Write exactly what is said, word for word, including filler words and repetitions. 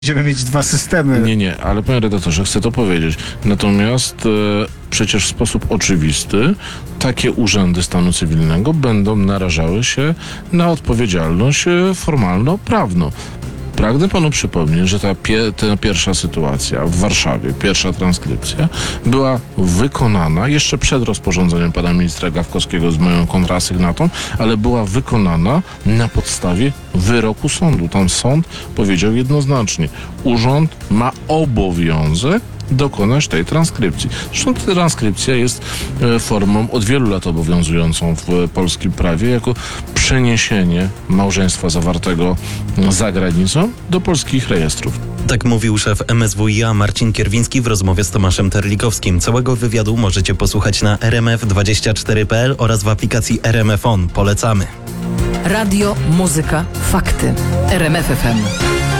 Będziemy mieć dwa systemy. Nie, nie, ale panie redaktorze, chcę to powiedzieć. Natomiast e, przecież w sposób oczywisty takie urzędy stanu cywilnego będą narażały się na odpowiedzialność e, formalno-prawną. Pragnę panu przypomnieć, że ta, pie, ta pierwsza sytuacja w Warszawie, pierwsza transkrypcja była wykonana jeszcze przed rozporządzeniem pana ministra Gawkowskiego z moją kontrasygnatą, ale była wykonana na podstawie wyroku sądu. Tam sąd powiedział jednoznacznie, urząd ma obowiązek dokonać tej transkrypcji. Zresztą ta transkrypcja jest e, formą od wielu lat obowiązującą w e, polskim prawie jako przeniesienie małżeństwa zawartego za granicą do polskich rejestrów. Tak mówił szef M S W i A Marcin Kierwiński w rozmowie z Tomaszem Terlikowskim. Całego wywiadu możecie posłuchać na r m f dwadzieścia cztery kropka p l oraz w aplikacji R M F On. Polecamy. Radio, muzyka, fakty. R M F F M.